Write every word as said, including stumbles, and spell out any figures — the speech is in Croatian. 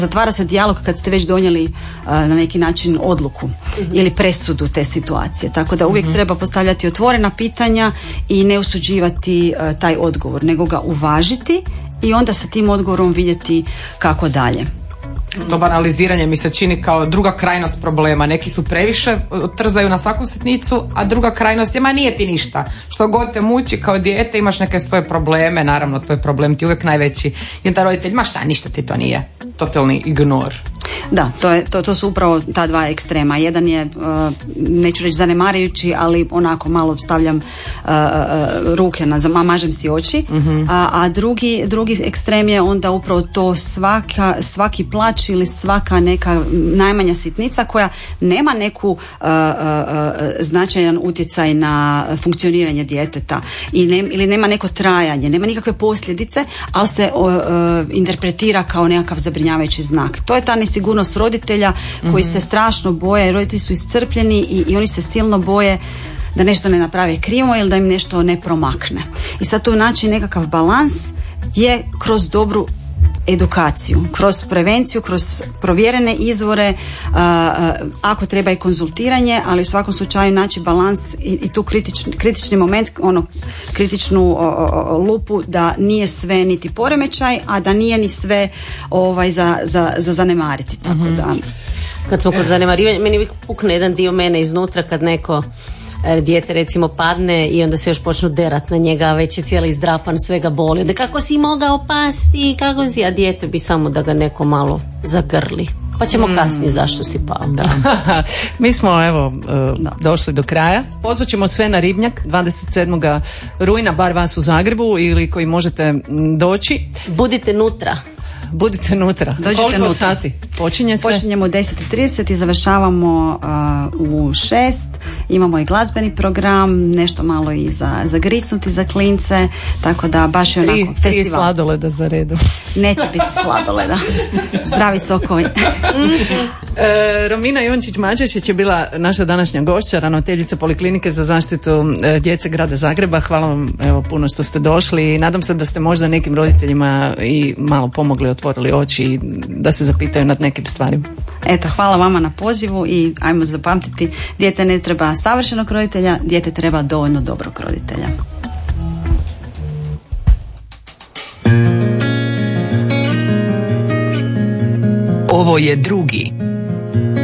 Zatvara se dijalog kad ste već donijeli uh, na neki način odluku mm-hmm. ili presudu te situacije. Tako da uvijek mm-hmm. treba postavljati otvorena pitanja i ne osuđivati uh, taj odgovor, nego ga uvažiti i onda sa tim odgovorom vidjeti kako dalje. To banaliziranje mi se čini kao druga krajnost problema. Neki su previše, trzaju na svaku sitnicu, a druga krajnost je, ma nije ti ništa. Što god te muči kao dijete, imaš neke svoje probleme, naravno tvoj problem ti uvijek najveći. I ta roditelj, ma šta, ništa ti to nije. Totalni ignor. Da, to, je, to, to su upravo ta dva ekstrema. Jedan je, uh, neću reći zanemarujući, ali onako malo stavljam uh, uh, ruke, na, mažem si oči, mm-hmm. a, a drugi, drugi ekstrem je onda upravo to svaka, svaki plać ili svaka neka najmanja sitnica koja nema neku uh, uh, značajan utjecaj na funkcioniranje djeteta i ne, ili nema neko trajanje, nema nikakve posljedice, ali se uh, uh, interpretira kao nekakav zabrinjavajući znak. To je ta nesigurnost roditelja koji mm-hmm. se strašno boje, roditelji su iscrpljeni i, i oni se silno boje da nešto ne naprave krivo ili da im nešto ne promakne. I sad tu naći nekakav balans je kroz dobru edukaciju, kroz prevenciju, kroz provjerene izvore, uh, ako treba i konzultiranje, ali u svakom slučaju naći balans i, i tu kritični, kritični moment, ono kritičnu o, o, lupu da nije sve niti poremećaj, a da nije ni sve ovaj, za, za, za zanemariti. Tako mm-hmm. da. Kad smo kod zanemarivanja, meni uvijek pukne jedan dio mene iznutra kad neko dijete recimo padne i onda se još počnu derat na njega, već je cijeli izdrapan, sve ga boli. Onda kako si mogao pasti, kako si, a dijete bi samo da ga neko malo zagrli. Pa ćemo mm. kasnije zašto si pao. Da. Mi smo evo uh, da. došli do kraja. Pozvat ćemo sve na Ribnjak dvadeset sedmog rujna, bar vas u Zagrebu ili koji možete doći. Budite nutra. Budite nutra. Dođite Koliko nutra. sati? Počinje sve? Počinjemo u deset i trideset i završavamo uh, u šest. Imamo i glazbeni program, nešto malo i za, za gricnuti za klince, tako da baš je onako tri, festival. Tri sladoleda za redu. Neće biti sladoleda. Zdravi sokovi. e, Romina Jončić-Mačešić je bila naša današnja gošća, ravnateljica Poliklinike za zaštitu e, djece grada Zagreba. Hvala vam evo puno što ste došli i nadam se da ste možda nekim roditeljima i malo pomogli, otvorili oči i da se zapitaju nad nekim stvarima. Eto, hvala vama na pozivu i ajmo zapamtiti, dijete ne treba savršenog roditelja, dijete treba dovoljno dobrog roditelja. Ovo je drugi